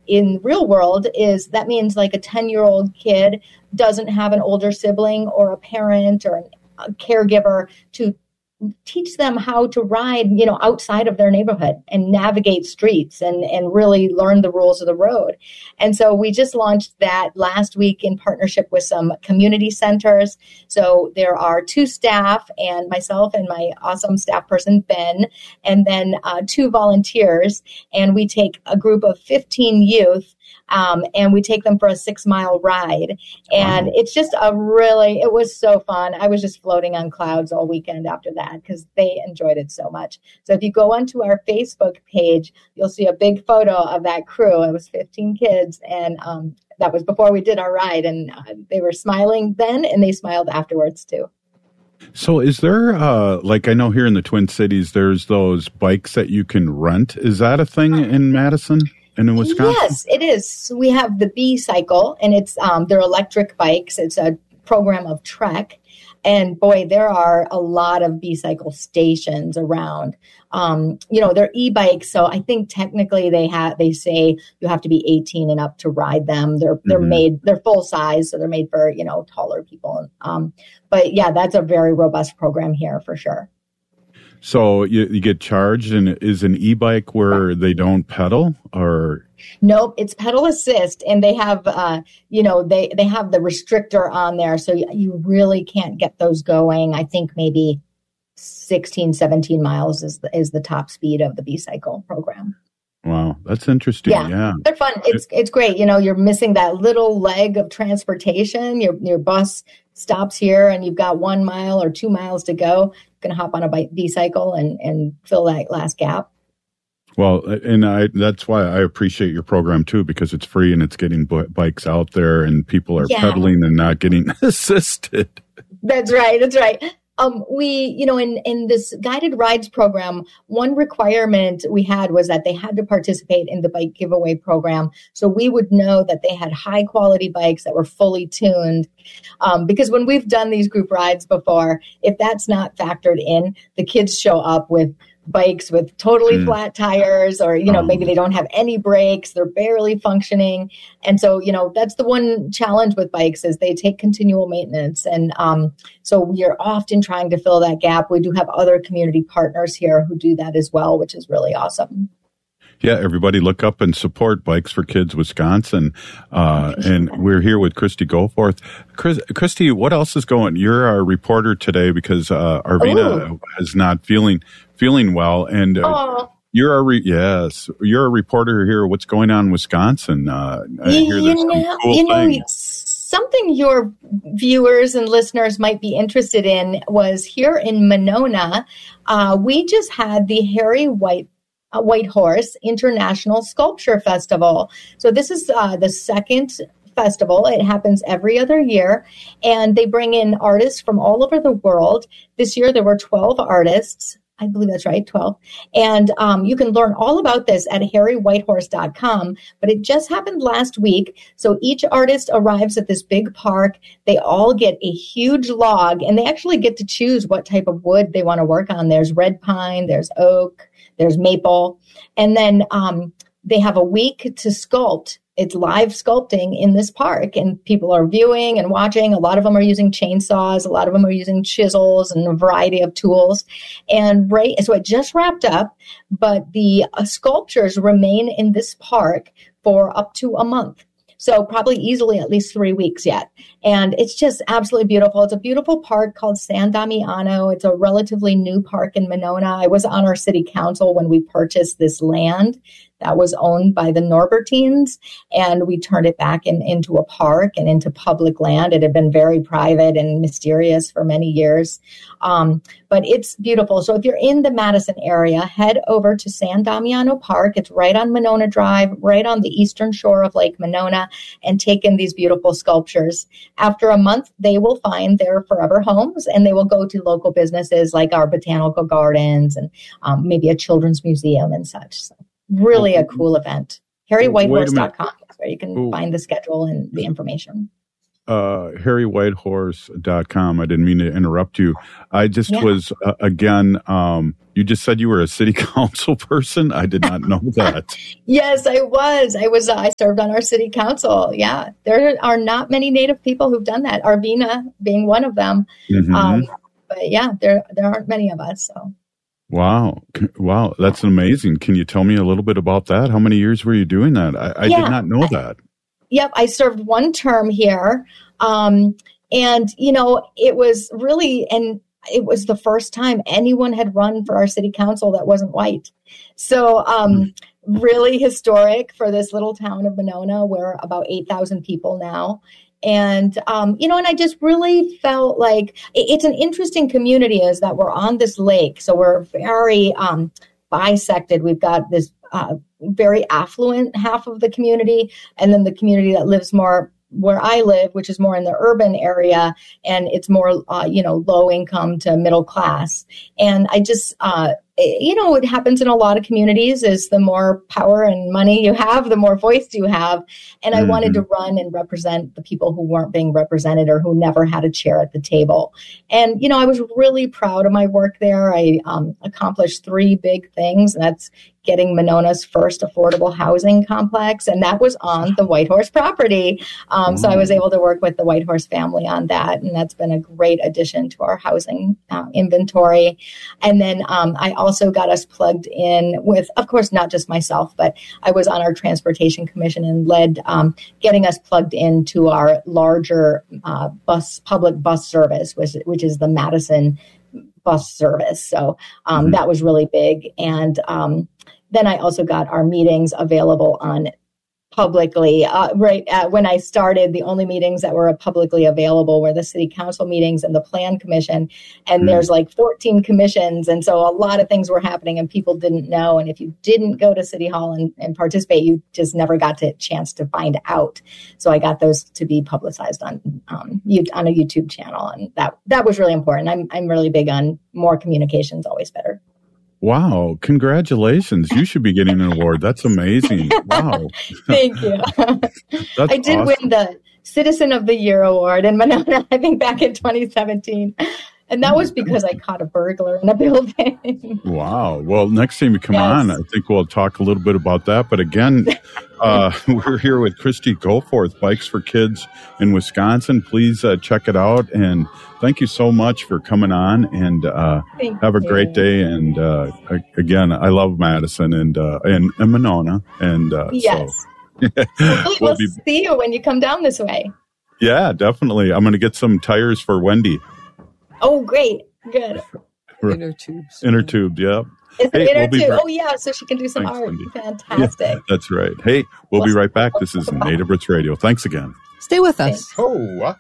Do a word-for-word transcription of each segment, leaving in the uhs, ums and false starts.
in real world is that means like a ten-year-old kid doesn't have an older sibling or a parent or a caregiver to teach them how to ride, you know, outside of their neighborhood and navigate streets and, and really learn the rules of the road. And so we just launched that last week in partnership with some community centers. So there are two staff and myself and my awesome staff person, Ben, and then uh, two volunteers. And we take a group of fifteen youth Um, and we take them for a six mile ride. And wow. It's just a really, it was so fun. I was just floating on clouds all weekend after that because they enjoyed it so much. So if you go onto our Facebook page, you'll see a big photo of that crew. It was fifteen kids. And um, that was before we did our ride. And uh, they were smiling then and they smiled afterwards too. So is there, uh, like I know here in the Twin Cities, there's those bikes that you can rent. Is that a thing in Madison? And in Wisconsin? Yes, it is. We have the B-Cycle, and it's um, they're electric bikes. It's a program of Trek. And boy, there are a lot of B-Cycle stations around. Um, you know, they're e-bikes, so I think technically they have they say you have to be eighteen and up to ride them. They're they're mm-hmm. made they're full size, so they're made for, you know, taller people. Um, but yeah, that's a very robust program here for sure. So you, you get charged, and is an e-bike where they don't pedal, or? Nope, it's pedal assist, and they have, uh, you know, they, they have the restrictor on there, so you, you really can't get those going. I think maybe sixteen, seventeen miles is the, is the top speed of the B-Cycle program. Wow, that's interesting. Yeah, yeah, they're fun. It's it's great. You know, you're missing that little leg of transportation. Your your bus stops here, and you've got one mile or two miles to go. You can hop on a bike, B-Cycle and and fill that last gap. Well, and I that's why I appreciate your program too, because it's free and it's getting b- bikes out there, and people are yeah. pedaling and not getting assisted. That's right. That's right. Um, we, you know, in, in this guided rides program, one requirement we had was that they had to participate in the bike giveaway program. So we would know that they had high quality bikes that were fully tuned. Um, because when we've done these group rides before, if that's not factored in, the kids show up with bikes with totally mm. flat tires, or, you know, um, maybe they don't have any brakes, they're barely functioning. And so, you know, that's the one challenge with bikes is they take continual maintenance. And um, so we are often trying to fill that gap. We do have other community partners here who do that as well, which is really awesome. Yeah, everybody look up and support Bikes for Kids Wisconsin. Uh, and we're here with Christy Goforth. Chris, Christy, what else is going? You're our reporter today because uh, Arvina Ooh. is not feeling feeling well. And uh, you're a re- yes, you're a reporter here. What's going on in Wisconsin? Uh, I hear there's some know, cool you know, things. Something your viewers and listeners might be interested in was here in Monona. Uh, we just had the Harry White Uh, Whitehorse International Sculpture Festival. So this is uh, the second festival. It happens every other year, and they bring in artists from all over the world. This year there were twelve artists. I believe that's right, twelve. And um, you can learn all about this at harry whitehorse dot com. But it just happened last week. So each artist arrives at this big park. They all get a huge log, and they actually get to choose what type of wood they want to work on. There's red pine, there's oak, there's maple. And then um, they have a week to sculpt. It's live sculpting in this park, and people are viewing and watching. A lot of them are using chainsaws. A lot of them are using chisels and a variety of tools. And right, so it just wrapped up, but the uh, sculptures remain in this park for up to a month. So probably easily at least three weeks yet. And it's just absolutely beautiful. It's a beautiful park called San Damiano. It's a relatively new park in Monona. I was on our city council when we purchased this land that was owned by the Norbertines, and we turned it back in, into a park and into public land. It had been very private and mysterious for many years, um, but it's beautiful. So if you're in the Madison area, head over to San Damiano Park. It's right on Monona Drive, right on the eastern shore of Lake Monona, and take in these beautiful sculptures. After a month, they will find their forever homes, and they will go to local businesses like our botanical gardens and um, maybe a children's museum and such. So really a cool event. harry whitehorse dot com is where you can Ooh. find the schedule and the information. uh, harry whitehorse dot com. I didn't mean to interrupt you. I just yeah. was, uh, again, um, you just said you were a city council person. I did not know that. Yes, I was. I was. Uh, I served on our city council. Yeah. There are not many Native people who've done that, Arvina being one of them. Mm-hmm. Um, but yeah, there there aren't many of us. So. Wow. Wow. That's amazing. Can you tell me a little bit about that? How many years were you doing that? I, I yeah. did not know that. Yep. I served one term here. Um, and, you know, it was really, and it was the first time anyone had run for our city council that wasn't white. So um, really historic for this little town of Monona. We're about eight thousand people now. And, um, you know, and I just really felt like it's an interesting community is that we're on this lake. So we're very um, bisected. We've got this uh, very affluent half of the community, and then the community that lives more where I live, which is more in the urban area, and it's more, uh, you know, low income to middle class. And I just, uh, you know, what happens in a lot of communities is the more power and money you have, the more voice you have. And I mm-hmm. wanted to run and represent the people who weren't being represented or who never had a chair at the table. And, you know, I was really proud of my work there. I um, accomplished three big things. That's getting Monona's first affordable housing complex. And that was on the Whitehorse property. Um, mm-hmm. So I was able to work with the Whitehorse family on that. And that's been a great addition to our housing uh, inventory. And then um, I also got us plugged in with, of course, not just myself, but I was on our transportation commission and led um, getting us plugged into our larger uh, bus, public bus service, which, which is the Madison bus service. So um, mm-hmm. that was really big. And um, then I also got our meetings available on publicly. Uh, right uh, when I started, the only meetings that were publicly available were the city council meetings and the plan commission. And mm-hmm. there's like fourteen commissions. And so a lot of things were happening and people didn't know. And if you didn't go to City Hall and, and participate, you just never got a chance to find out. So I got those to be publicized on um, on a YouTube channel. And that that was really important. I'm I'm really big on more communications, always better. Wow. Congratulations. You should be getting an award. That's amazing. Wow. Thank you. I did awesome. win the Citizen of the Year award in Monona, I think back in twenty seventeen. And that was because I caught a burglar in a building. Wow. Well, next time you come yes. on, I think we'll talk a little bit about that. But again, uh, we're here with Christy Goforth, Bikes for Kids in Wisconsin. Please uh, check it out. And thank you so much for coming on. And uh, have a you. great day. And uh, again, I love Madison and uh, and, and Monona. And uh, yes. So. we'll we'll be, see you when you come down this way. Yeah, definitely. I'm going to get some tires for Wendy. Oh, great. Good. Inner tubes. Inner tubes, yeah. Is it hey, inner we'll tube? Right. Oh, yeah, so she can do some Thanks, art. Wendy. Fantastic. Yeah, that's right. Hey, we'll be right back. This is Native Roots Radio. Thanks again. Stay with us. Oh,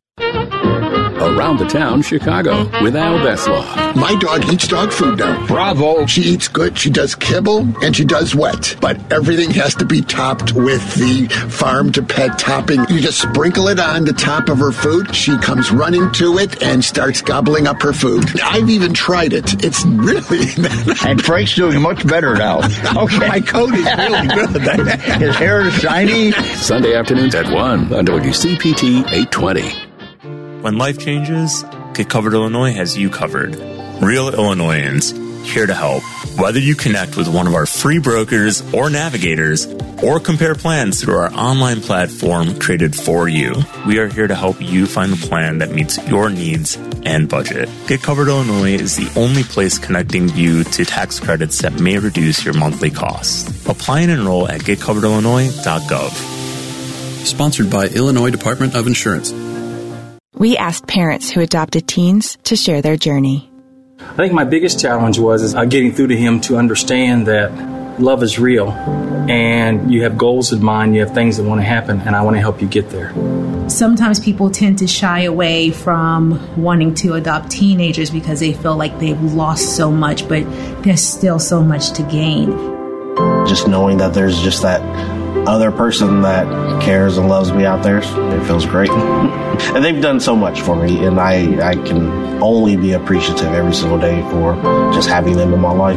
Around the Town, Chicago, with Al Beslaw. My dog eats dog food now. Bravo. She eats good, she does kibble, and she does wet. But everything has to be topped with the farm to pet topping. You just sprinkle it on the top of her food. She comes running to it and starts gobbling up her food. I've even tried it. It's really... And Frank's doing much better now. Okay. My coat is really good. His hair is shiny. Sunday afternoons at one on W C P T eight twenty. When life changes, Get Covered Illinois has you covered. Real Illinoisans, here to help. Whether you connect with one of our free brokers or navigators, or compare plans through our online platform created for you, we are here to help you find the plan that meets your needs and budget. Get Covered Illinois is the only place connecting you to tax credits that may reduce your monthly costs. Apply and enroll at get covered illinois dot gov. Sponsored by Illinois Department of Insurance. We asked parents who adopted teens to share their journey. I think my biggest challenge was is getting through to him to understand that love is real and you have goals in mind, you have things that want to happen, and I want to help you get there. Sometimes people tend to shy away from wanting to adopt teenagers because they feel like they've lost so much, but there's still so much to gain. Just knowing that there's just that other person that cares and loves me out there, it feels great. And they've done so much for me, and I, I can only be appreciative every single day for just having them in my life.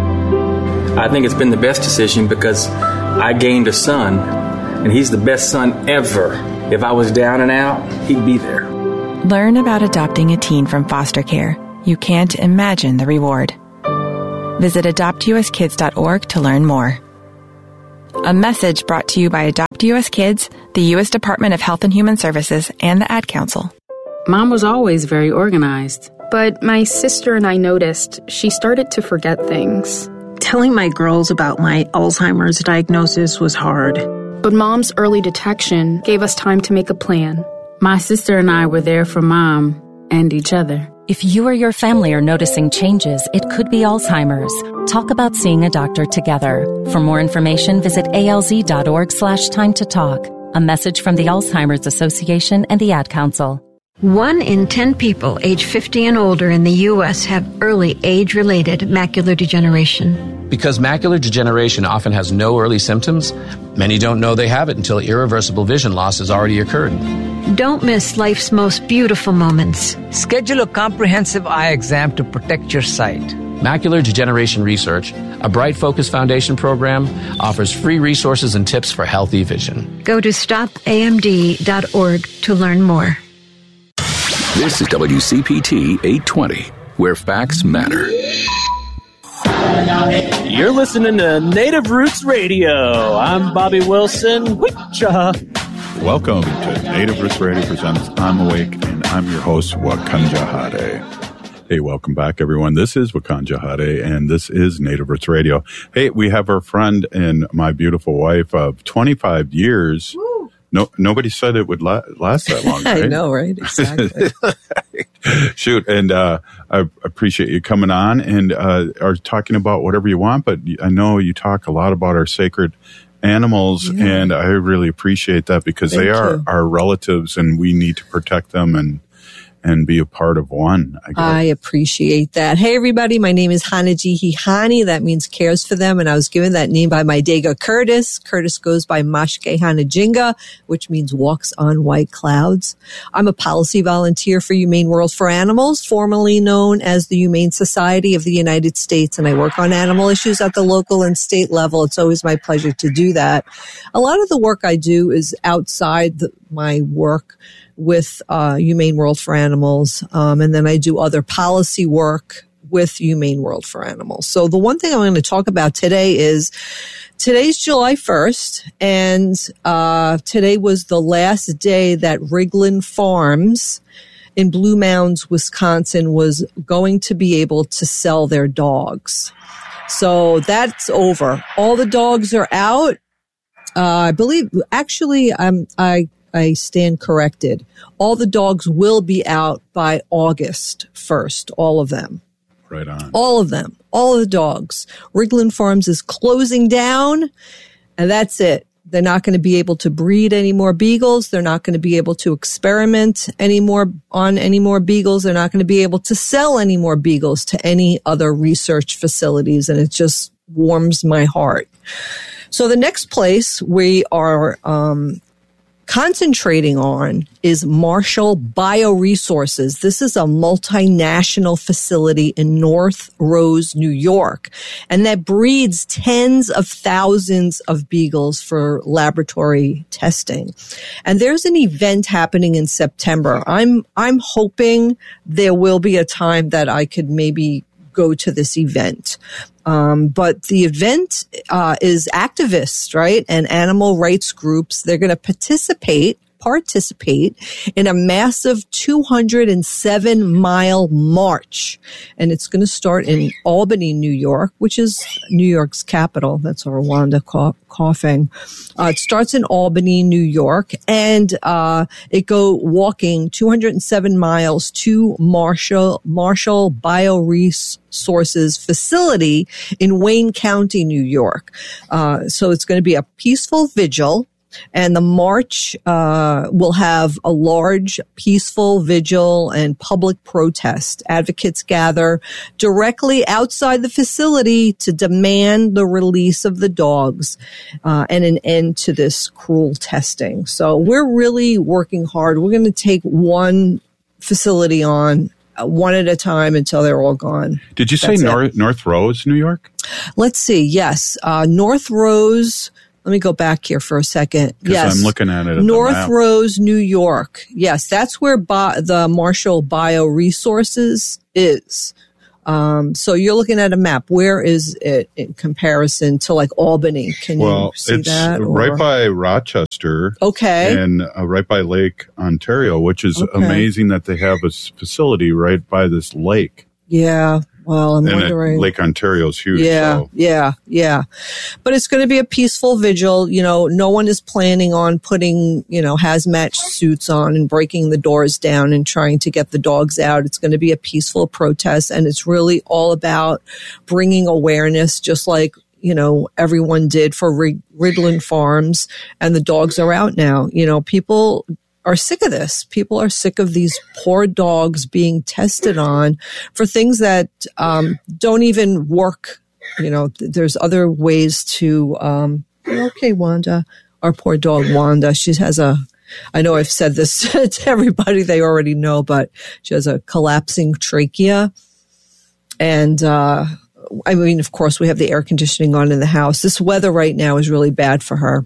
I think it's been the best decision because I gained a son, and he's the best son ever. If I was down and out, he'd be there. Learn about adopting a teen from foster care. You can't imagine the reward. Visit adopt u s kids dot org to learn more. A message brought to you by Adopt U S Kids, the U S Department of Health and Human Services, and the Ad Council. Mom was always very organized. But my sister and I noticed she started to forget things. Telling my girls about my Alzheimer's diagnosis was hard. But Mom's early detection gave us time to make a plan. My sister and I were there for Mom and each other. If you or your family are noticing changes, it could be Alzheimer's. Talk about seeing a doctor together. For more information, visit alz.org slash time to talk. A message from the Alzheimer's Association and the Ad Council. One in ten people age fifty and older in the U S have early age-related macular degeneration. Because macular degeneration often has no early symptoms, many don't know they have it until irreversible vision loss has already occurred. Don't miss life's most beautiful moments. Schedule a comprehensive eye exam to protect your sight. Macular Degeneration Research, a Bright Focus Foundation program, offers free resources and tips for healthy vision. Go to stop a m d dot org to learn more. This is W C P T eight twenty, where facts matter. You're listening to Native Roots Radio. I'm Bobby Wilson. Witcha. Welcome to Native Roots Radio presents I'm Awake, and I'm your host, Wakanja Hade. Hey, welcome back, everyone. This is Wakanja Hade, and this is Native Roots Radio. Hey, we have our friend and my beautiful wife of twenty-five years. Woo. No, nobody said it would la- last that long, right? I know, right? Exactly. Shoot, and uh, I appreciate you coming on and uh, are talking about whatever you want, but I know you talk a lot about our sacred animals, yeah. and I really appreciate that because Thank they are you. Our relatives, and we need to protect them and and be a part of one. I, guess. I appreciate that. Hey, everybody. My name is Hanaji Hihani. That means cares for them. And I was given that name by my Dega Curtis. Curtis goes by Mashke Hanajinga, which means walks on white clouds. I'm a policy volunteer for Humane World for Animals, formerly known as the Humane Society of the United States. And I work on animal issues at the local and state level. It's always my pleasure to do that. A lot of the work I do is outside the, my work with uh, Humane World for Animals, um, and then I do other policy work with Humane World for Animals. So the one thing I'm going to talk about today is today's July first, and uh, today was the last day that Rigland Farms in Blue Mounds, Wisconsin was going to be able to sell their dogs. So that's over. All the dogs are out. Uh, I believe, actually, um, I I stand corrected. All the dogs will be out by August first, all of them. Right on. All of them. All of the dogs. Rigland Farms is closing down, and that's it. They're not going to be able to breed any more beagles. They're not going to be able to experiment anymore on any more beagles. They're not going to be able to sell any more beagles to any other research facilities, and it just warms my heart. So the next place we are um concentrating on is Marshall Bioresources. This is a multinational facility in North Rose, New York, and that breeds tens of thousands of beagles for laboratory testing. And there's an event happening in September. I'm I'm hoping there will be a time that I could maybe go to this event. Um, but the event uh, is activists, right, and animal rights groups. They're going to participate, participate in a massive two hundred seven mile march. And it's going to start in Albany, New York, which is New York's capital. That's Rwanda cough, coughing. Uh, it starts in Albany, New York, and uh, it go walking two hundred seven miles to Marshall, Marshall Bioresources facility in Wayne County, New York. Uh, so it's going to be a peaceful vigil. And the march uh, will have a large, peaceful vigil and public protest. Advocates gather directly outside the facility to demand the release of the dogs uh, and an end to this cruel testing. So we're really working hard. We're going to take one facility on uh, one at a time until they're all gone. Did you say North, North Rose, New York? Let's see. Yes. Uh, North Rose. Let me go back here for a second. Yes. I'm looking at it. At North the map. Rose, New York. Yes, that's where Bi- the Marshall Bioresources is. Um, so you're looking at a map. Where is it in comparison to like Albany? Can well, you see it's that? right or? by Rochester. Okay. And uh, right by Lake Ontario, which is Okay. amazing that they have a s- facility right by this lake. Yeah. Well, I'm and wondering. It, Lake Ontario is huge. Yeah, so. yeah, yeah. But it's going to be a peaceful vigil. You know, no one is planning on putting, you know, hazmat suits on and breaking the doors down and trying to get the dogs out. It's going to be a peaceful protest. And it's really all about bringing awareness, just like, you know, everyone did for Rig- Ridland Farms, and the dogs are out now. You know, people are sick of this. People are sick of these poor dogs being tested on for things that um, don't even work. You know, th- there's other ways to, um, okay, Wanda, our poor dog, Wanda, she has a, I know I've said this to everybody, they already know, but she has a collapsing trachea. And, uh, I mean, of course, we have the air conditioning on in the house. This weather right now is really bad for her.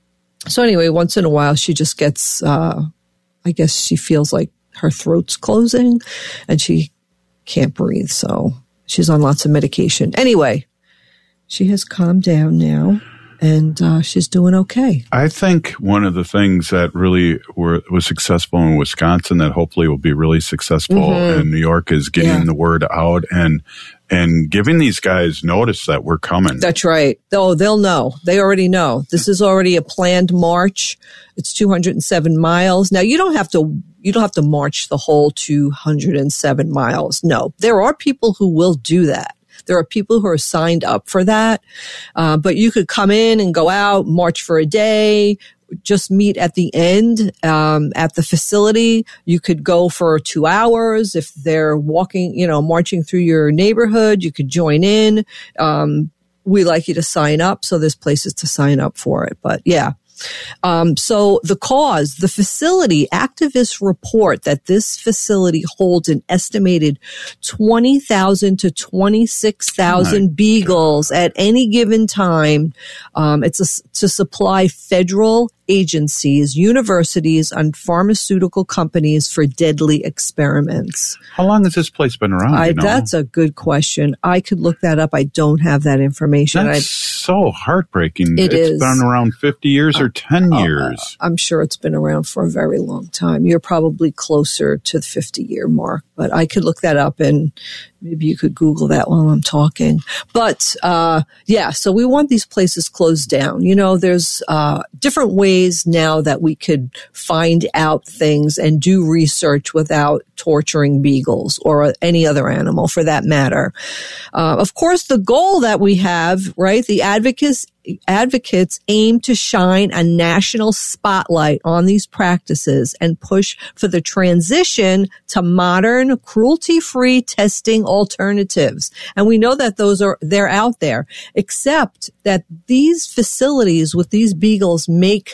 So anyway, once in a while, she just gets, uh, I guess she feels like her throat's closing and she can't breathe. So she's on lots of medication. Anyway, she has calmed down now and uh, she's doing okay. I think one of the things that really were, was successful in Wisconsin that hopefully will be really successful Mm-hmm. in New York is getting Yeah. the word out and and giving these guys notice that we're coming. That's right. Oh, they'll know. They already know. This is already a planned march. It's two hundred seven miles. Now you don't have to, you don't have to march the whole two hundred seven miles. No, there are people who will do that. There are people who are signed up for that. Uh, but you could come in and go out, march for a day, just meet at the end um, at the facility. You could go for two hours. If they're walking, you know, marching through your neighborhood, you could join in. Um, we like you to sign up. So there's places to sign up for it. But yeah. Um, so the cause, the facility, activists report that this facility holds an estimated twenty thousand to twenty-six thousand Oh beagles at any given time. Um, it's a, to supply federal agencies, universities, and pharmaceutical companies for deadly experiments. How long has this place been around? I, you know? That's a good question. I could look that up. I don't have that information. That's I, so heartbreaking. It it's is. been around fifty years or ten years. I'm sure it's been around for a very long time. You're probably closer to the fifty year mark, but I could look that up and maybe you could Google that while I'm talking. But, uh, yeah, so we want these places closed down. You know, there's, uh, different ways now that we could find out things and do research without torturing beagles or any other animal for that matter. Uh, of course, the goal that we have, right, the advocates, advocates aim to shine a national spotlight on these practices and push for the transition to modern, cruelty-free testing alternatives. And we know that those are, they're out there, except that these facilities with these beagles make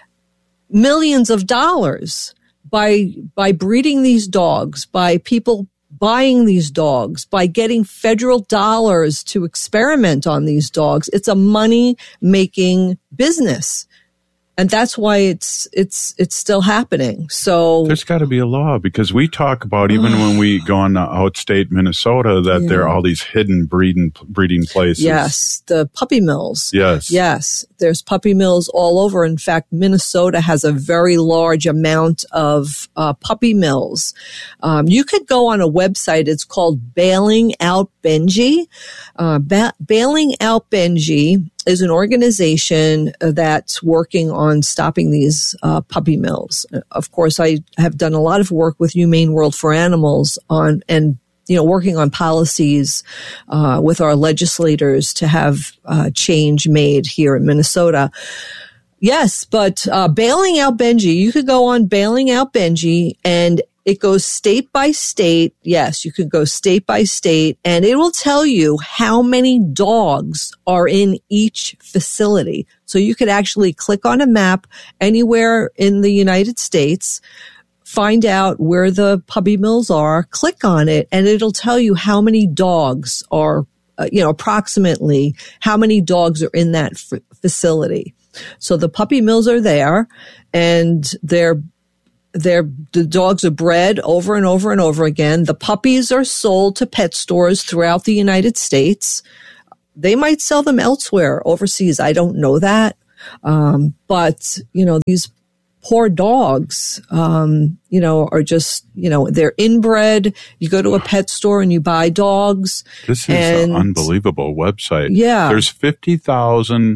millions of dollars by, by breeding these dogs, by people buying these dogs, by getting federal dollars to experiment on these dogs. It's a money making business. And that's why it's, it's, it's still happening. So there's got to be a law because we talk about even when we go on to outstate Minnesota that Yeah. there are all these hidden breeding, breeding places. yes, the puppy mills. Yes. Yes, there's puppy mills all over. In fact, Minnesota has a very large amount of uh, puppy mills. Um, you could go on a website. It's called Bailing Out Benji. Uh, ba- Bailing Out Benji is an organization that's working on stopping these uh, puppy mills. Of course, I have done a lot of work with Humane World for Animals on and you know, working on policies uh, with our legislators to have uh, change made here in Minnesota. Yes, but uh, Bailing Out Benji, you could go on Bailing Out Benji and it goes state by state. Yes, you could go state by state and it will tell you how many dogs are in each facility. So you could actually click on a map anywhere in the United States, find out where the puppy mills are, click on it, and it'll tell you how many dogs are, uh, you know, approximately how many dogs are in that f- facility. So the puppy mills are there, and they're they're the dogs are bred over and over and over again. The puppies are sold to pet stores throughout the United States. They might sell them elsewhere, overseas. I don't know that. Um, but, you know, these poor dogs, um, you know, are just, you know, they're inbred. You go to a pet store and you buy dogs. This is and, an unbelievable website. Yeah. There's fifty thousand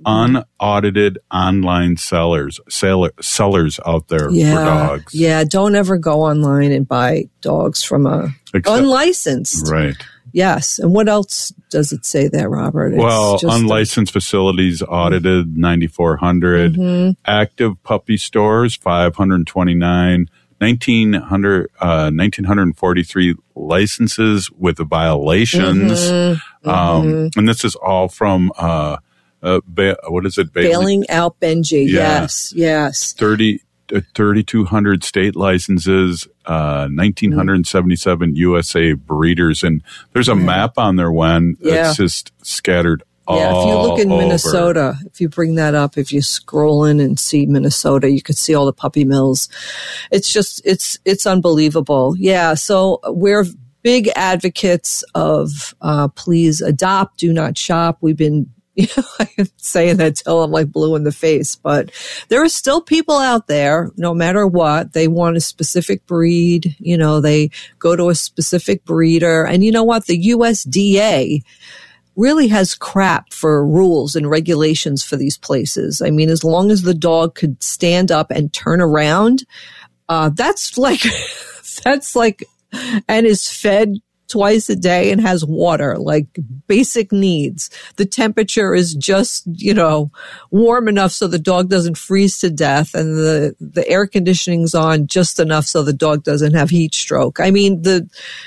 unaudited online sellers, seller, sellers out there yeah, for dogs. Yeah. Don't ever go online and buy dogs from a Except, unlicensed. Right. Yes. And what else does it say there, Robert? It's well, just unlicensed a, facilities audited ninety-four hundred, mm-hmm. active puppy stores five hundred twenty-nine, nineteen hundred, uh, nineteen forty-three licenses with violations. Mm-hmm. Um, mm-hmm. And this is all from, uh, uh, ba- what is it? Bailing, Bailing out Benji. Yeah. Yes. Yes. thirty, uh, thirty-two hundred state licenses, uh, nineteen seventy-seven mm-hmm. U S A breeders. And there's a yeah. map on there when yeah. it's just scattered all Yeah, if you look in over. Minnesota, if you bring that up, if you scroll in and see Minnesota, you could see all the puppy mills. It's just, it's, it's unbelievable. Yeah. So we're big advocates of, uh, please adopt, do not shop. We've been, you know, I'm saying that till I'm like blue in the face, but there are still people out there, no matter what, they want a specific breed, you know, they go to a specific breeder. And you know what? The U S D A really has crap for rules and regulations for these places. I mean, as long as the dog could stand up and turn around, uh, that's like, that's like, and is fed twice a day and has water, like basic needs. The temperature is just, you know, warm enough so the dog doesn't freeze to death, and the, the air conditioning's on just enough so the dog doesn't have heat stroke. I mean, the,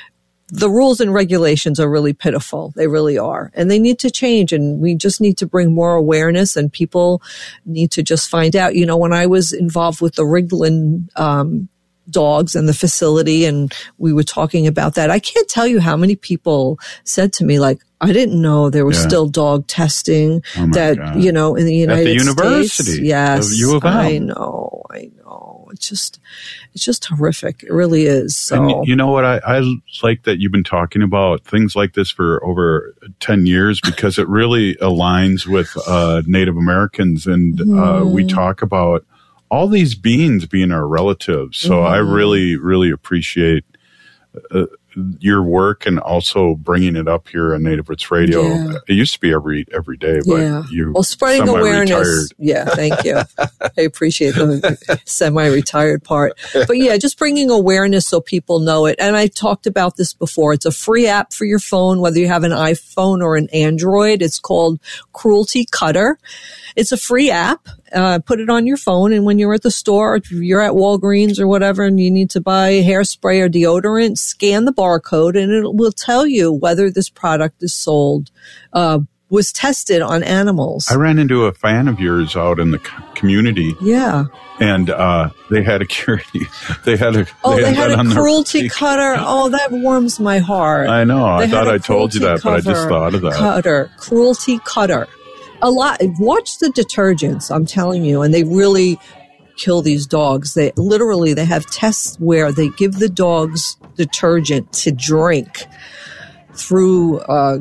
the rules and regulations are really pitiful. They really are. And they need to change, and we just need to bring more awareness, and people need to just find out. You know, when I was involved with the Riglin, um, dogs and the facility, and we were talking about that, I can't tell you how many people said to me, like, I didn't know there was yeah. still dog testing oh that, God. you know, in the United At the university States. Yes. Of U of L. I know. I know. It's just, it's just horrific. It really is. So. And you know what? I, I like that you've been talking about things like this for over ten years, because it really aligns with uh, Native Americans. And mm. uh, we talk about all these beings being our relatives. So mm-hmm. I really, really appreciate uh, your work, and also bringing it up here on Native Roots Radio. Yeah. It used to be every every day, but yeah. you well, spreading awareness. Yeah, thank you. I appreciate the semi-retired part. But yeah, just bringing awareness so people know it. And I talked about this before. It's a free app for your phone, whether you have an iPhone or an Android. It's called Cruelty Cutter. It's a free app. Uh, put it on your phone, and when you're at the store, or if you're at Walgreens or whatever, and you need to buy hairspray or deodorant, scan the barcode, and it will tell you whether this product is sold, uh, was tested on animals. I ran into a fan of yours out in the community. Yeah. And uh, they had a curity. They had a. Oh, they, they had, had a Cruelty their- Cutter. Oh, that warms my heart. I know. They I thought I told you that, cover, but I just thought of that. Cutter. Cruelty Cutter. A lot. Watch the detergents, I'm telling you, and they really kill these dogs. They literally, they have tests where they give the dogs detergent to drink through uh,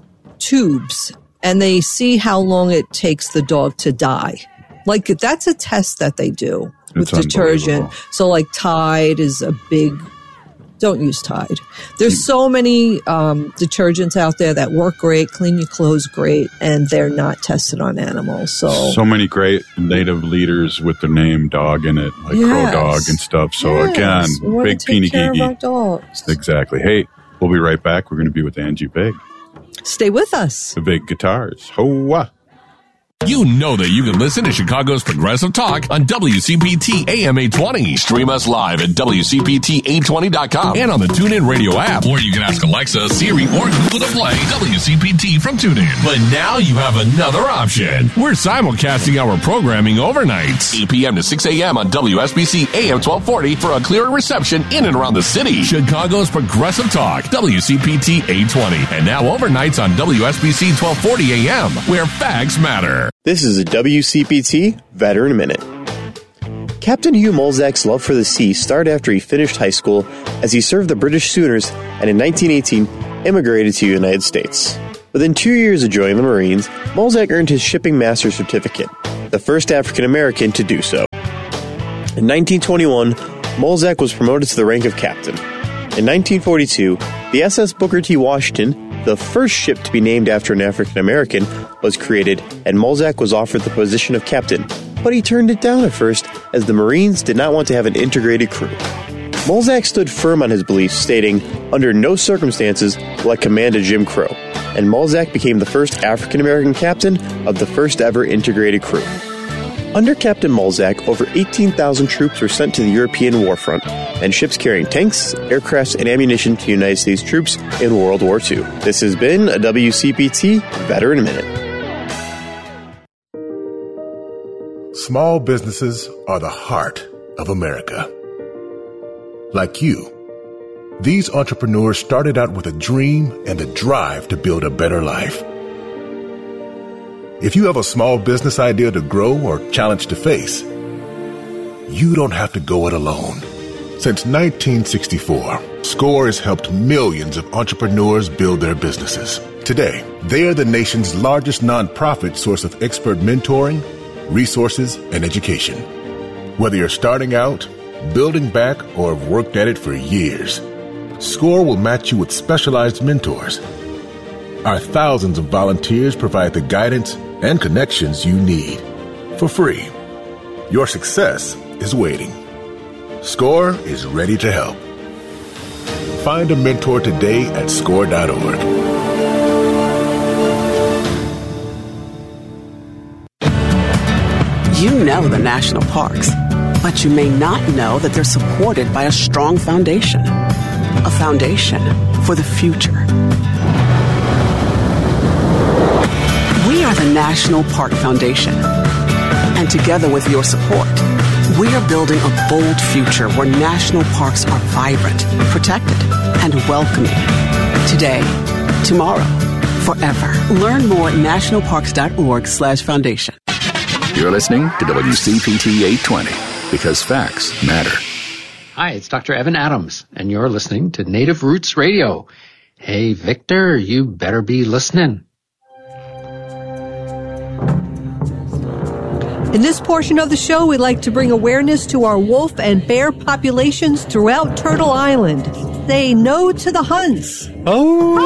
tubes, and they see how long it takes the dog to die. Like, that's a test that they do with it's detergent. So like Tide is a big, don't use Tide. There's so many um, detergents out there that work great, clean your clothes great, and they're not tested on animals. So so many great Native leaders with their name dog in it, like yes. Crow Dog and stuff. So yes. again, we big Peeny Gigi. Dogs. Exactly. Hey, we'll be right back. We're going to be with Angie Big. Stay with us. The Big Guitars. Hoa. You know that you can listen to Chicago's Progressive Talk on W C P T A M eight twenty. Stream us live at W C P T eight twenty dot com and on the TuneIn Radio app. Or you can ask Alexa, Siri, or Google to play W C P T from TuneIn. But now you have another option. We're simulcasting our programming overnight. eight p.m. to six a.m. on W S B C A M twelve forty for a clearer reception in and around the city. Chicago's Progressive Talk, W C P T eight twenty. And now overnights on W S B C twelve forty A M, where facts matter. This is a W C P T Veteran Minute. Captain Hugh Mulzack's love for the sea started after he finished high school, as he served the British Sooners and in nineteen eighteen immigrated to the United States. Within two years of joining the Marines, Mulzack earned his Shipping Master Certificate, the first African American to do so. In nineteen twenty-one, Mulzack was promoted to the rank of captain. In nineteen forty-two, the S S Booker T. Washington, the first ship to be named after an African American, was created, and Mulzack was offered the position of captain, but he turned it down at first, as the Marines did not want to have an integrated crew. Mulzack stood firm on his beliefs, stating, "Under no circumstances will I command a Jim Crow," and Mulzack became the first African American captain of the first ever integrated crew. Under Captain Mulzack, over eighteen thousand troops were sent to the European warfront, and ships carrying tanks, aircrafts, and ammunition to United States troops in World War Two. This has been a W C P T Veteran Minute. Small businesses are the heart of America. Like you, these entrepreneurs started out with a dream and a drive to build a better life. If you have a small business idea to grow or challenge to face, you don't have to go it alone. Since nineteen sixty-four, SCORE has helped millions of entrepreneurs build their businesses. Today, they are the nation's largest nonprofit source of expert mentoring, resources, and education. Whether you're starting out, building back, or have worked at it for years, SCORE will match you with specialized mentors. Our thousands of volunteers provide the guidance and connections you need for free. Your success is waiting. SCORE is ready to help. Find a mentor today at score dot org. You know the national parks, but you may not know that they're supported by a strong foundation. A foundation for the future. We are the National Park Foundation. And together with your support, we are building a bold future where national parks are vibrant, protected, and welcoming. Today, tomorrow, forever. Learn more at national parks dot org slash foundation. You're listening to W C P T eight twenty, because facts matter. Hi, it's Doctor Evan Adams, and you're listening to Native Roots Radio. Hey, Victor, you better be listening. In this portion of the show, we'd like to bring awareness to our wolf and bear populations throughout Turtle Island. Say no to the hunts. Oh!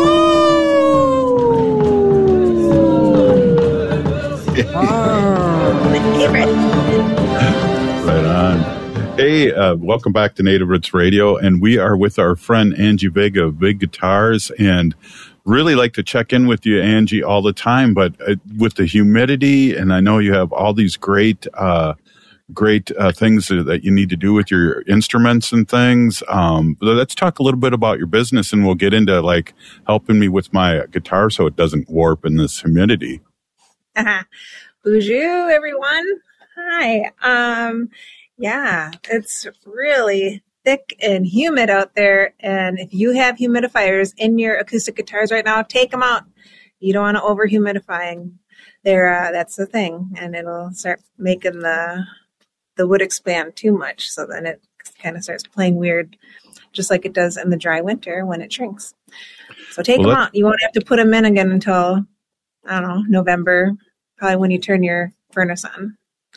Right on. Hey, uh, welcome back to Native Roots Radio, and we are with our friend Angie Vega of Big Guitars, and really like to check in with you, Angie, all the time, but uh, with the humidity, and I know you have all these great, uh, great uh, things that you need to do with your instruments and things. Um, let's talk a little bit about your business, and we'll get into like helping me with my guitar so it doesn't warp in this humidity. Uh-huh. Bonjour, everyone. Hi. Um, yeah, it's really thick and humid out there, and if you have humidifiers in your acoustic guitars right now, take them out. You don't want to over humidifying. There, uh, that's the thing, and it'll start making the the wood expand too much. So then it kind of starts playing weird, just like it does in the dry winter when it shrinks. So take well, them out. You won't have to put them in again until I don't know November, probably when you turn your furnace on.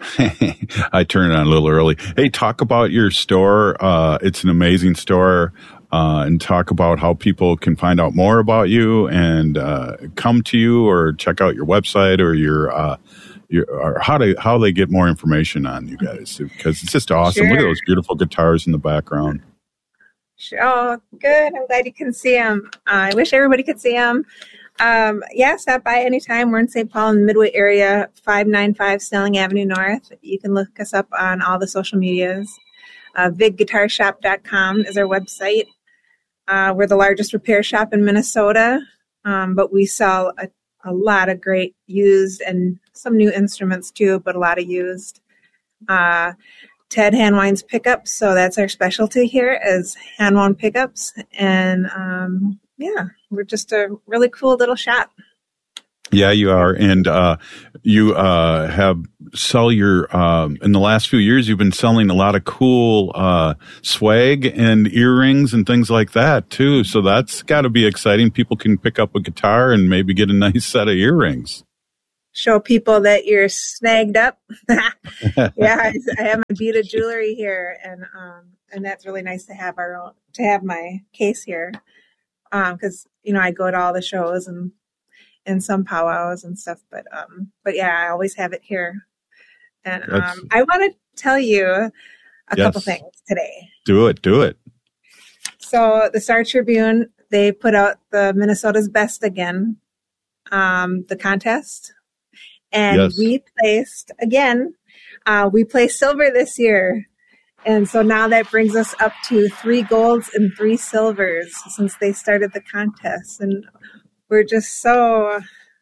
I turned it on a little early. Hey, talk about your store. Uh, it's an amazing store. Uh, and talk about how people can find out more about you and uh, come to you or check out your website or your, uh, your or how to how they get more information on you guys, because it's just awesome. Sure. Look at those beautiful guitars in the background. Sure. Oh, good. I'm glad you can see them. Uh, I wish everybody could see them. Um, yeah, stop by anytime. We're in Saint Paul in the Midway area, five ninety-five Snelling Avenue North. You can look us up on all the social medias. Uh, vig guitar shop dot com is our website. Uh, we're the largest repair shop in Minnesota, um, but we sell a, a lot of great used and some new instruments too, but a lot of used. Uh, Ted Handwines pickups, so that's our specialty here is handwound pickups, and um, yeah, we're just a really cool little shop. Yeah, you are. And uh, you uh, have sell your, um, in the last few years, you've been selling a lot of cool uh, swag and earrings and things like that, too. So that's got to be exciting. People can pick up a guitar and maybe get a nice set of earrings. Show people that you're snagged up. Yeah, I, I have my beaded jewelry here, and um, and that's really nice to have our own, to have my case here, because um, you know I go to all the shows and and some powwows and stuff, but um, but yeah, I always have it here, and um, I want to tell you a yes. couple things today. Do it, do it. So the Star Tribune, they put out the Minnesota's Best again, um, the contest. And yes. we placed, again, uh, we placed silver this year. And so now that brings us up to three golds and three silvers since they started the contest. And we're just so,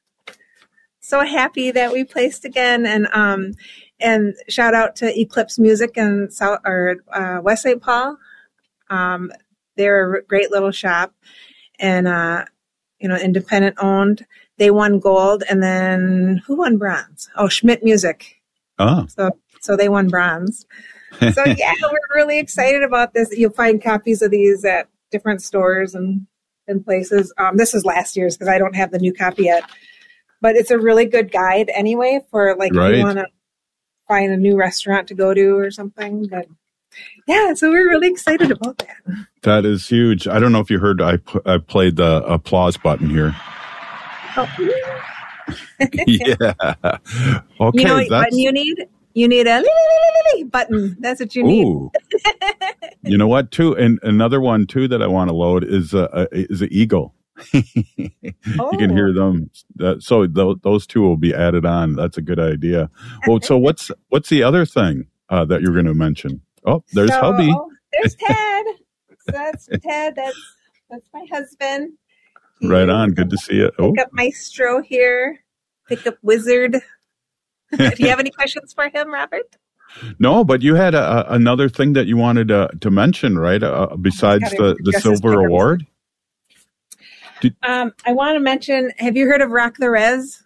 so happy that we placed again. And um, and shout out to Eclipse Music in South, or, uh, West Saint Paul. Um, they're a great little shop and, uh, you know, independent owned. They won gold, and then who won bronze? Oh, Schmidt Music. Oh. So so they won bronze. So, yeah, we're really excited about this. You'll find copies of these at different stores and, and places. Um, this is last year's because I don't have the new copy yet. But it's a really good guide anyway for, like, right. if you want to find a new restaurant to go to or something. But, yeah, so we're really excited about that. That is huge. I don't know if you heard, I, pu- I played the applause button here. Oh. Yeah. Okay. You know what that's... button you need? You need a button. That's what you need. Ooh. You know what, too? And another one, too, that I want to load is a, a is an eagle. Oh. You can hear them. That, so th- those two will be added on. That's a good idea. Well, so what's what's the other thing uh, that you're going to mention? Oh, there's so, hubby. There's Ted. So that's Ted. That's that's my husband. Right on. Good to see you. Pick up Maestro here. Pick up Wizard. Do you have any questions for him, Robert? No, but you had a, a, another thing that you wanted uh, to mention, right? Uh, besides the, the silver award? Did, um, I want to mention, have you heard of Rock the Res?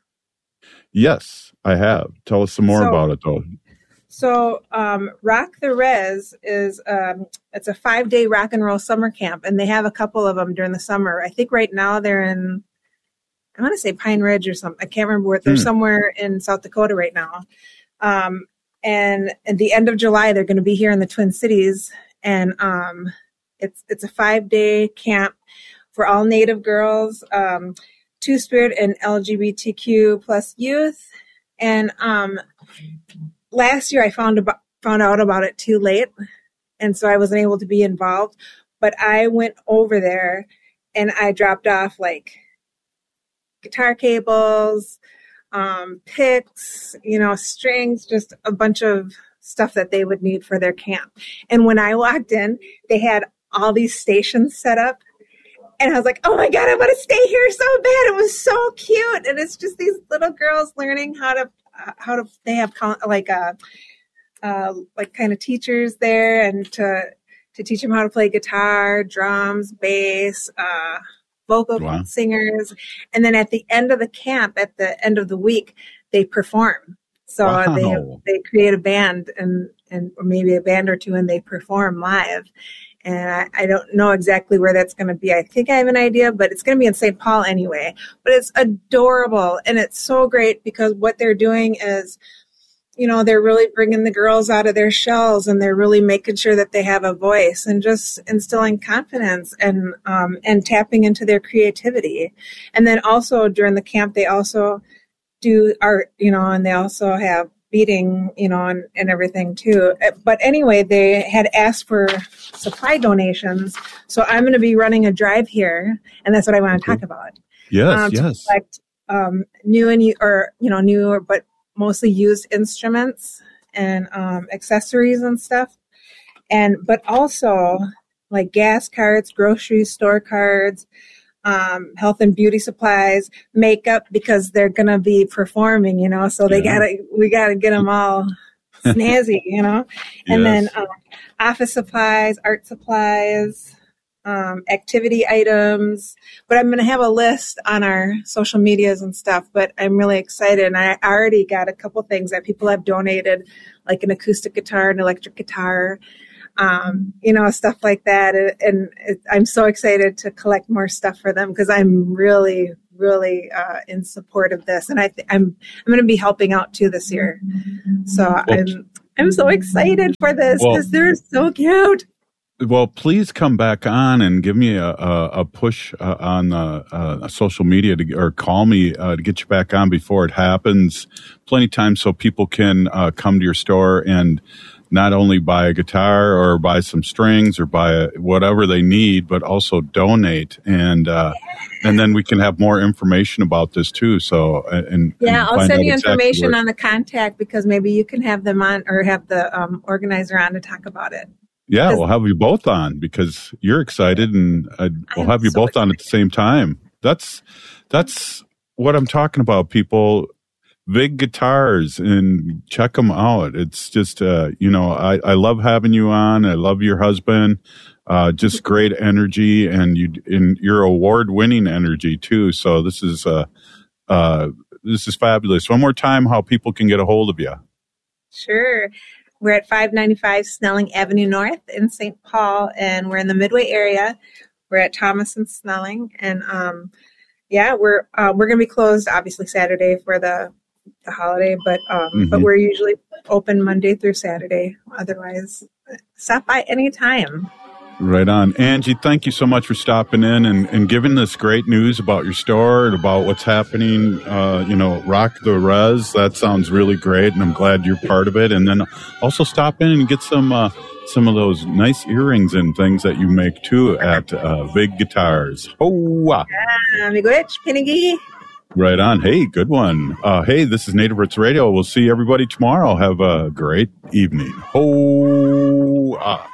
Yes, I have. Tell us some more so, about it, though. So, um, Rock the Res is um, it's a five day rock and roll summer camp, and they have a couple of them during the summer. I think right now they're in, I want to say Pine Ridge or something. I can't remember where. They're hmm. somewhere in South Dakota right now. Um, and at the end of July, they're going to be here in the Twin Cities, and um, it's it's a five day camp for all Native girls, um, Two Spirit, and L G B T Q plus youth, and um. Last year, I found about, found out about it too late, and so I wasn't able to be involved. But I went over there, and I dropped off, like, guitar cables, um, picks, you know, strings, just a bunch of stuff that they would need for their camp. And when I walked in, they had all these stations set up, and I was like, oh, my God, I want to stay here so bad. It was so cute, and it's just these little girls learning how to how to they have like a uh, like kind of teachers there, and to to teach them how to play guitar, drums, bass, uh, vocal wow. singers, and then at the end of the camp, at the end of the week, they perform. So wow. they have, they create a band and and or maybe a band or two, and they perform live. And I, I don't know exactly where that's going to be. I think I have an idea, but it's going to be in Saint Paul anyway. But it's adorable, and it's so great because what they're doing is, you know, they're really bringing the girls out of their shells, and they're really making sure that they have a voice and just instilling confidence and um, and tapping into their creativity. And then also during the camp, they also do art, you know, and they also have beading, you know, and, and everything too. But anyway, they had asked for supply donations. So I'm going to be running a drive here, and that's what I want to talk about. Yes, um, yes. To collect um, new and or you know new, but mostly used instruments and um, accessories and stuff, and but also like gas cards, grocery store cards, um, health and beauty supplies, makeup, because they're going to be performing, you know, so they yeah. gotta, we got to get them all snazzy, you know, and yes. then um, office supplies, art supplies, um, activity items. But I'm going to have a list on our social medias and stuff. But I'm really excited. And I already got a couple things that people have donated, like an acoustic guitar, an electric guitar, um, you know, stuff like that. And, and it, I'm so excited to collect more stuff for them because I'm really, really uh, in support of this. And I th- I'm I'm going to be helping out too this year. So well, I'm I'm so excited for this because well, they're so cute. Well, please come back on and give me a, a, a push uh, on uh, uh, social media to, or call me uh, to get you back on before it happens. Plenty of time so people can uh, come to your store and not only buy a guitar or buy some strings or buy a, whatever they need, but also donate. And uh, and then we can have more information about this too. So and yeah, and I'll send you exactly information where, on the contact because maybe you can have them on or have the um, organizer on to talk about it. Yeah, we'll have you both on because you're excited, and uh, we'll have you so both excited. on at the same time. That's that's what I'm talking about, people. Big guitars, and check them out. It's just, uh, you know, I, I love having you on. I love your husband. Uh, just great energy, and you and your award-winning energy too. So this is uh, uh, this is fabulous. One more time, how people can get a hold of you? Sure. We're at five ninety-five Snelling Avenue North in Saint Paul, and we're in the Midway area. We're at Thomas and Snelling, and um, yeah, we're uh, we're going to be closed obviously Saturday for the the holiday, but um, mm-hmm. but we're usually open Monday through Saturday. Otherwise, stop by anytime. Right on. Angie, thank you so much for stopping in and, and giving this great news about your store and about what's happening. Uh, you know, Rock the Res. That sounds really great, and I'm glad you're part of it. And then also stop in and get some uh, some of those nice earrings and things that you make too at uh, Big Guitars. Oh, wow. Yeah, Miigwech, Pinigi. Right on. Hey, good one. Uh, hey, this is Native Roots Radio. We'll see everybody tomorrow. Have a great evening. Oh, ah.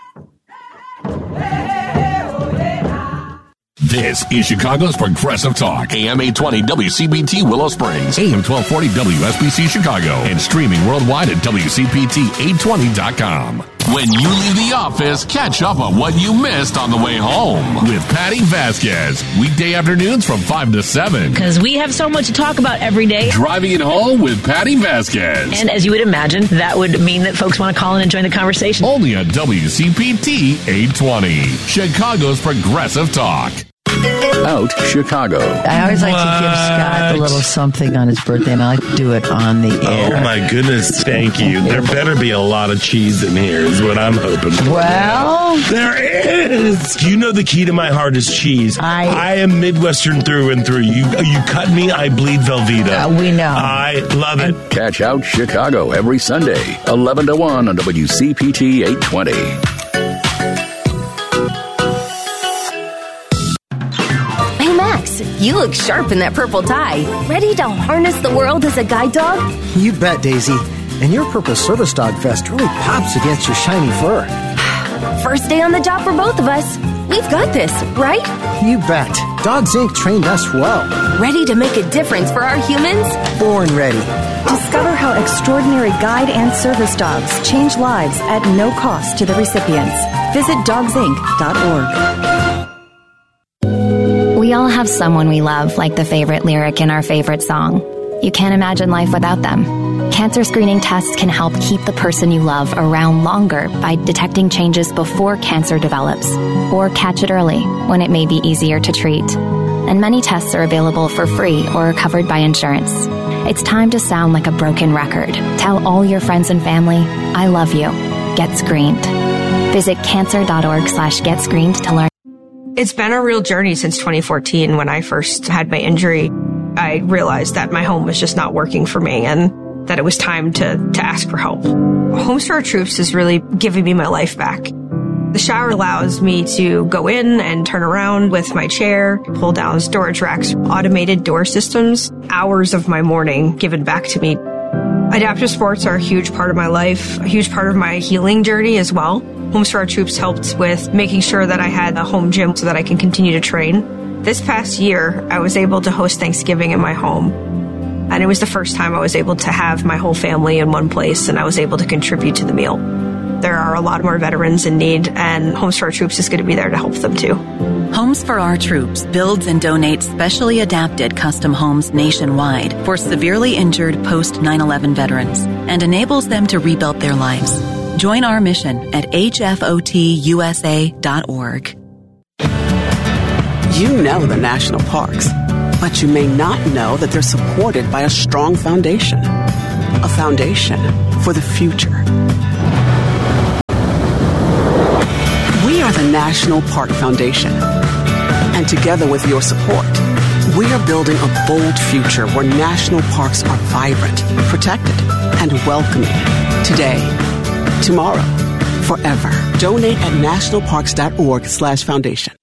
This is Chicago's Progressive Talk. A M eight twenty W C B T Willow Springs, A M twelve forty W S B C Chicago, and streaming worldwide at W C P T eight twenty dot com. When you leave the office, catch up on what you missed on the way home with Patty Vasquez. Weekday afternoons from five to seven. Because we have so much to talk about every day. Driving it home with Patty Vasquez. And as you would imagine, that would mean that folks want to call in and join the conversation. Only on W C P T eight twenty, Chicago's Progressive Talk. Out Chicago. I always like what? to give Scott a little something on his birthday, and I like to do it on the air. Oh, my goodness. Thank you. There better be a lot of cheese in here is what I'm hoping for. Well, there is. Do you know the key to my heart is cheese? I, I am Midwestern through and through. You you cut me, I bleed Velveeta. Uh, we know. I love it. Catch Out Chicago every Sunday, eleven to one on W C P T eight twenty. You look sharp in that purple tie. Ready to harness the world as a guide dog? You bet, Daisy. And your purple service dog vest really pops against your shiny fur. First day on the job for both of us. We've got this, right? You bet. Dogs Incorporated trained us well. Ready to make a difference for our humans? Born ready. Discover how extraordinary guide and service dogs change lives at no cost to the recipients. Visit dogs inc dot org. We all have someone we love, like the favorite lyric in our favorite song. You can't imagine life without them. Cancer screening tests can help keep the person you love around longer by detecting changes before cancer develops, or catch it early when it may be easier to treat. And many tests are available for free or are covered by insurance. It's time to sound like a broken record. Tell all your friends and family, I love you. Get screened. Visit cancer.org slash get screened to learn. It's been a real journey since twenty fourteen. When I first had my injury, I realized that my home was just not working for me and that it was time to, to ask for help. Homes for Our Troops is really giving me my life back. The shower allows me to go in and turn around with my chair, pull down storage racks, automated door systems, hours of my morning given back to me. Adaptive sports are a huge part of my life, a huge part of my healing journey as well. Homes for Our Troops helped with making sure that I had a home gym so that I can continue to train. This past year, I was able to host Thanksgiving in my home. And it was the first time I was able to have my whole family in one place, and I was able to contribute to the meal. there are a lot more veterans in need, and Homes for Our Troops is going to be there to help them too. Homes for Our Troops builds and donates specially adapted custom homes nationwide for severely injured post nine eleven veterans and enables them to rebuild their lives. Join our mission at H F O T U S A dot org. You know the national parks, but you may not know that they're supported by a strong foundation. A foundation for the future. We are the National Park Foundation. And together with your support, we are building a bold future where national parks are vibrant, protected, and welcoming. Today, tomorrow, forever. Donate at nationalparks dot org slash foundation.